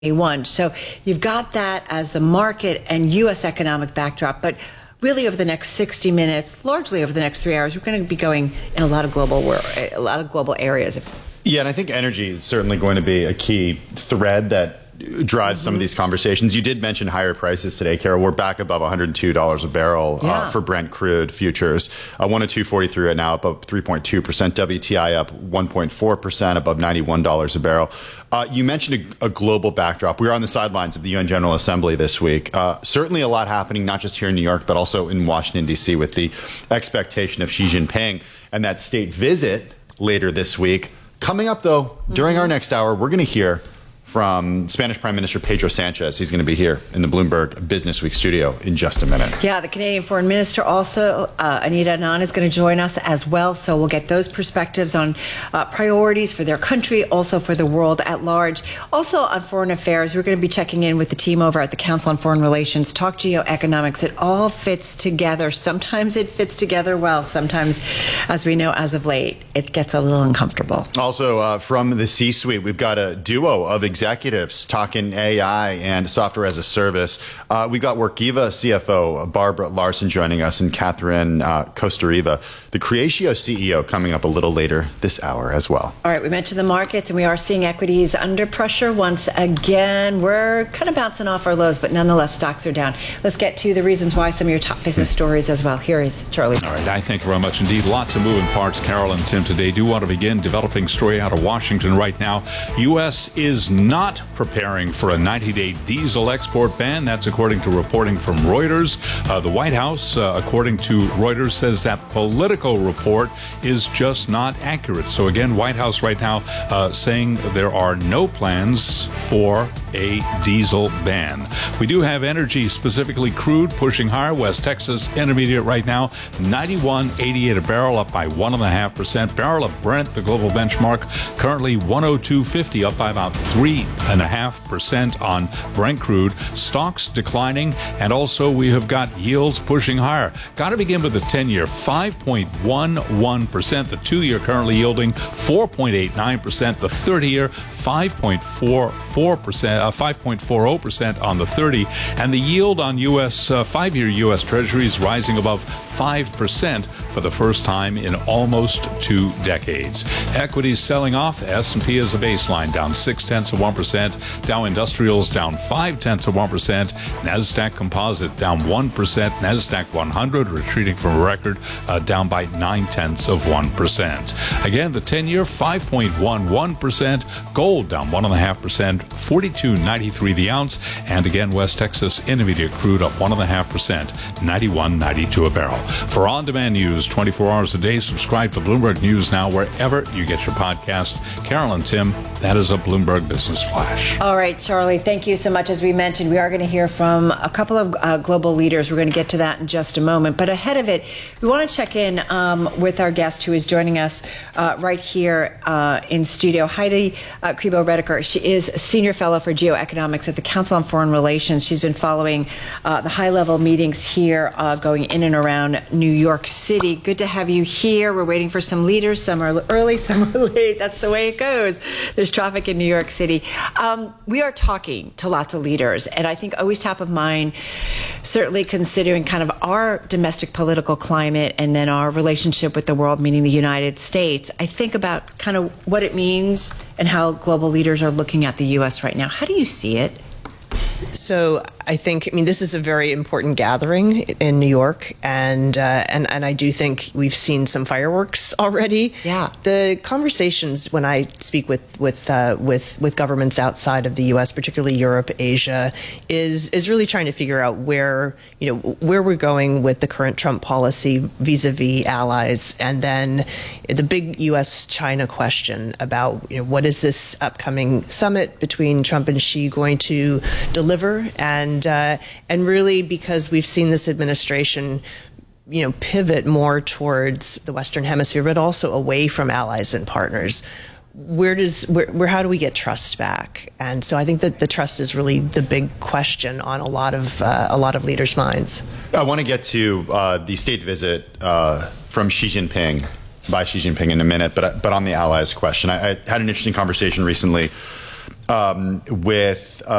So you've got that as the market and U.S. economic backdrop. But really over the next 60 minutes, largely over the next 3 hours, we're going to be going in a lot of global areas. Yeah, and I think energy is certainly going to be a key thread that drives some of these conversations. You did mention higher prices today, Carol. We're back above $102 a barrel for Brent crude futures. 102.43 right now, up 3.2%. WTI up 1.4%, above $91 a barrel. You mentioned a global backdrop. We were on the sidelines of the UN General Assembly this week. Certainly a lot happening, not just here in New York, but also in Washington, D.C., with the expectation of Xi Jinping and that state visit later this week. Coming up, though, during our next hour, we're going to hear from Spanish Prime Minister Pedro Sanchez. He's going to be here in the Bloomberg Business Week studio in just a minute. Yeah, the Canadian Foreign Minister also, Anita Anand, is going to join us as well. So we'll get those perspectives on priorities for their country, also for the world at large. Also on foreign affairs, we're going to be checking in with the team over at the Council on Foreign Relations, talk geoeconomics. It all fits together. Sometimes it fits together well. Sometimes, as we know, as of late, it gets a little uncomfortable. Also, from the C-suite, we've got a duo of executives talking AI and software as a service. We got Workiva CFO Barbara Larson joining us, and Catherine Costeriva, the Creatio CEO, coming up a little later this hour as well. All right, we mentioned the markets, and we are seeing equities under pressure once again. We're kind of bouncing off our lows, but nonetheless, stocks are down. Let's get to the reasons why, some of your top business stories as well. Here is Charlie. All right, I thank you very much indeed. Lots of moving parts, Carol and Tim, today. Do want to begin developing story out of Washington right now. U.S. is not preparing for a 90-day diesel export ban. That's according to reporting from Reuters. The White House, according to Reuters, says that political report is just not accurate. So again, White House right now saying there are no plans for a diesel ban. We do have energy, specifically crude, pushing higher. West Texas Intermediate right now, 91.88 a barrel, up by 1.5%. Barrel of Brent, the global benchmark, currently 102.50, up by about 3.5% on Brent crude. Stocks declining, and also we have got yields pushing higher. Got to begin with the 10-year, 5.11%. The 2-year currently yielding 4.89%. The 30-year, 5.40% on the 30, and the yield on U.S. 5-year U.S. Treasuries rising above 5% for the first time in almost 2 decades. Equities selling off. S&P is a baseline, down 0.6%. Dow Industrials down 0.5%. Nasdaq Composite down 1%. Nasdaq 100 retreating from a record, down by 0.9%. Again, the 10-year 5.11%. Gold down 1.5%. 42.93 the ounce. And again, West Texas Intermediate crude up 1.5%. 91.92 a barrel. For on-demand news 24 hours a day, subscribe to Bloomberg News Now wherever you get your podcast. Carol and Tim, that is a Bloomberg Business Flash. All right, Charlie, thank you so much. As we mentioned, we are going to hear from a couple of global leaders. We're going to get to that in just a moment. But ahead of it, we want to check in with our guest who is joining us right here in studio, Heidi Kribo-Redeker. She is a senior fellow for geoeconomics at the Council on Foreign Relations. She's been following the high-level meetings here going in and around New York City. Good to have you here. We're waiting for some leaders. Some are early, some are late. That's the way it goes. There's traffic in New York City. We are talking to lots of leaders, and I think always top of mind, certainly considering kind of our domestic political climate and then our relationship with the world, meaning the United States. I think about kind of what it means and how global leaders are looking at the U.S. right now. How do you see it? So I mean, this is a very important gathering in New York, and I do think we've seen some fireworks already. Yeah. The conversations when I speak with governments outside of the U.S., particularly Europe, Asia, is really trying to figure out where we're going with the current Trump policy vis-a-vis allies, and then the big U.S.-China question about what is this upcoming summit between Trump and Xi going to deliver, and really because we've seen this administration pivot more towards the Western Hemisphere, but also away from allies and partners. How do we get trust back? And so I think that the trust is really the big question on a lot of leaders' minds. I want to get to the state visit from Xi Jinping by Xi Jinping in a minute, but on the allies question, I had an interesting conversation recently with